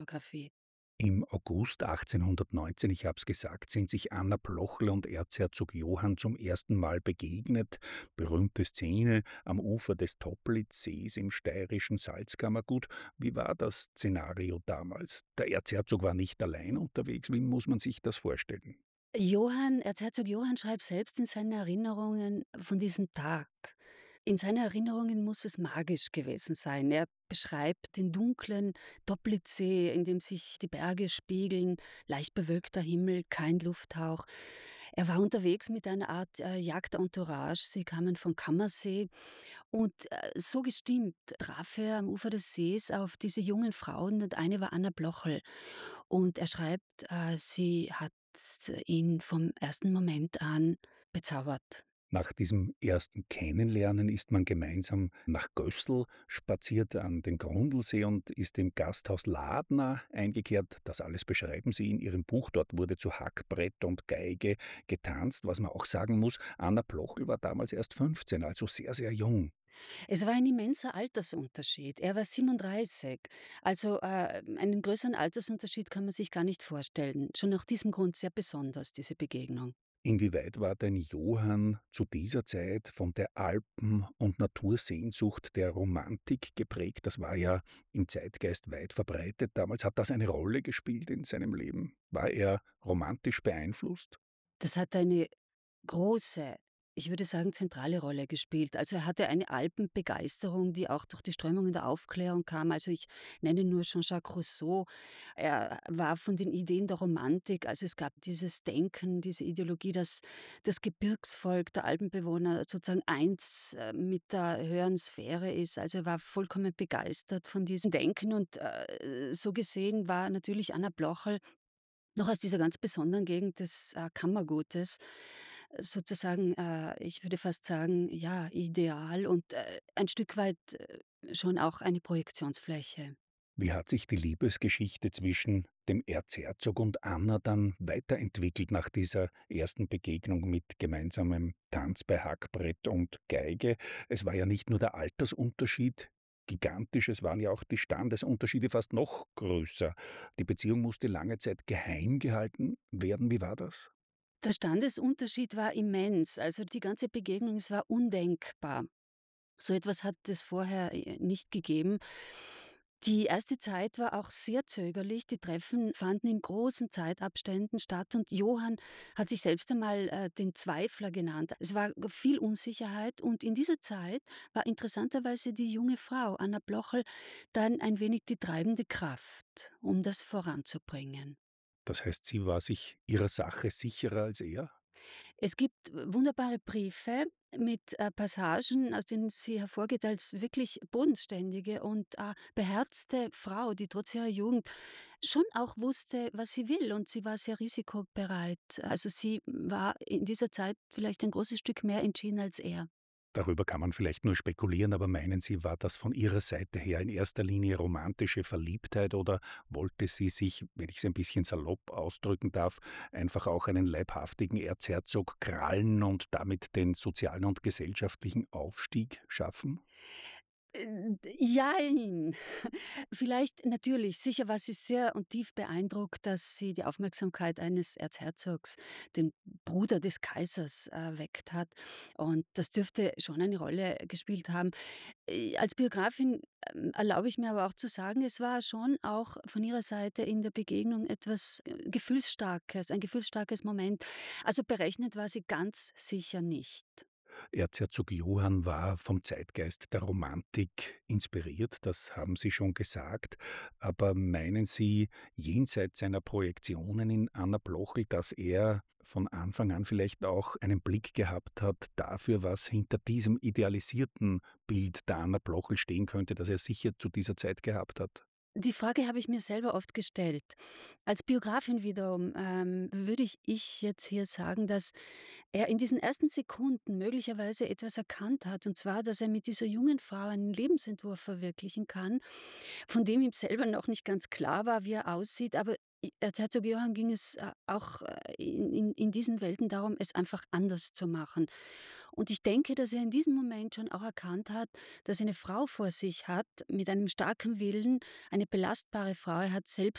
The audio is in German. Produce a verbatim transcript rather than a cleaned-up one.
Biografie. Im August achtzehnhundertneunzehn, ich habe es gesagt, sind sich Anna Blochel und Erzherzog Johann zum ersten Mal begegnet. Berühmte Szene am Ufer des Toplitzsees im steirischen Salzkammergut. Wie war das Szenario damals? Der Erzherzog war nicht allein unterwegs. Wie muss man sich das vorstellen? Johann Erzherzog Johann schreibt selbst in seinen Erinnerungen von diesem Tag. In seinen Erinnerungen muss es magisch gewesen sein. Er beschreibt den dunklen Toplitzsee, in dem sich die Berge spiegeln, leicht bewölkter Himmel, kein Lufthauch. Er war unterwegs mit einer Art äh, Jagdentourage. Sie kamen vom Kammersee und äh, so gestimmt traf er am Ufer des Sees auf diese jungen Frauen und eine war Anna Blochel. Und er schreibt, äh, sie hat ihn vom ersten Moment an bezaubert. Nach diesem ersten Kennenlernen ist man gemeinsam nach Gößl, spaziert an den Grundlsee und ist im Gasthaus Ladner eingekehrt. Das alles beschreiben Sie in Ihrem Buch. Dort wurde zu Hackbrett und Geige getanzt. Was man auch sagen muss, Anna Blochel war damals erst fünfzehn, also sehr, sehr jung. Es war ein immenser Altersunterschied. Er war siebenunddreißig. Also, äh, einen größeren Altersunterschied kann man sich gar nicht vorstellen. Schon nach diesem Grund sehr besonders, diese Begegnung. Inwieweit war denn Johann zu dieser Zeit von der Alpen- und Natursehnsucht der Romantik geprägt? Das war ja im Zeitgeist weit verbreitet. Damals hat das eine Rolle gespielt in seinem Leben. War er romantisch beeinflusst? Das hat eine große, ich würde sagen, zentrale Rolle gespielt. Also, er hatte eine Alpenbegeisterung, die auch durch die Strömungen der Aufklärung kam. Also, ich nenne nur Jean-Jacques Rousseau. Er war von den Ideen der Romantik, also, es gab dieses Denken, diese Ideologie, dass das Gebirgsvolk der Alpenbewohner sozusagen eins, äh, mit der höheren Sphäre ist. Also, er war vollkommen begeistert von diesem Denken und, äh, so gesehen war natürlich Anna Blocher noch aus dieser ganz besonderen Gegend des, äh, Kammergutes, äh, sozusagen, äh, ich würde fast sagen, ja, ideal und, äh, ein Stück weit, äh, schon auch eine Projektionsfläche. Wie hat sich die Liebesgeschichte zwischen dem Erzherzog und Anna dann weiterentwickelt nach dieser ersten Begegnung mit gemeinsamem Tanz bei Hackbrett und Geige? Es war ja nicht nur der Altersunterschied gigantisch, es waren ja auch die Standesunterschiede fast noch größer. Die Beziehung musste lange Zeit geheim gehalten werden. Wie war das? Der Standesunterschied war immens, also die ganze Begegnung, es war undenkbar. So etwas hat es vorher, äh, nicht gegeben. Die erste Zeit war auch sehr zögerlich. Die Treffen fanden in großen Zeitabständen statt und Johann hat sich selbst einmal, äh, den Zweifler genannt. Es war viel Unsicherheit und in dieser Zeit war interessanterweise die junge Frau Anna Blocher dann ein wenig die treibende Kraft, um das voranzubringen. Das heißt, sie war sich ihrer Sache sicherer als er? Es gibt wunderbare Briefe mit, äh, Passagen, aus denen sie hervorgeht als wirklich bodenständige und, äh, beherzte Frau, die trotz ihrer Jugend schon auch wusste, was sie will und sie war sehr risikobereit. Also, sie war in dieser Zeit vielleicht ein großes Stück mehr entschieden als er. Darüber kann man vielleicht nur spekulieren, aber meinen Sie, war das von Ihrer Seite her in erster Linie romantische Verliebtheit oder wollte sie sich, wenn ich es ein bisschen salopp ausdrücken darf, einfach auch einen leibhaftigen Erzherzog krallen und damit den sozialen und gesellschaftlichen Aufstieg schaffen? Äh, jein. Vielleicht natürlich, sicher war sie sehr und tief beeindruckt, dass sie die Aufmerksamkeit eines Erzherzogs, dem Bruder des Kaisers, äh, weckt hat. Und das dürfte schon eine Rolle gespielt haben. Äh, als Biografin, ähm, erlaube ich mir aber auch zu sagen, es war schon auch von ihrer Seite in der Begegnung etwas, äh, Gefühlsstarkes, ein gefühlsstarkes Moment. Also berechnet war sie ganz sicher nicht. Erzherzog Johann war vom Zeitgeist der Romantik inspiriert, das haben Sie schon gesagt. Aber meinen Sie, jenseits seiner Projektionen in Anna Blochel, dass er von Anfang an vielleicht auch einen Blick gehabt hat dafür, was hinter diesem idealisierten Bild der Anna Blochel stehen könnte, das er sicher zu dieser Zeit gehabt hat? Die Frage habe ich mir selber oft gestellt. Als Biografin wiederum, ähm, würde ich ich jetzt hier sagen, dass er in diesen ersten Sekunden möglicherweise etwas erkannt hat, und zwar, dass er mit dieser jungen Frau einen Lebensentwurf verwirklichen kann, von dem ihm selber noch nicht ganz klar war, wie er aussieht, aber I Erzherzog Johann ging es, äh, auch, äh, in in in diesen Welten darum, es einfach anders zu machen. Und ich denke, dass er in diesem Moment schon auch erkannt hat, dass er eine Frau vor sich hat mit einem starken Willen, eine belastbare Frau. Er hat selbst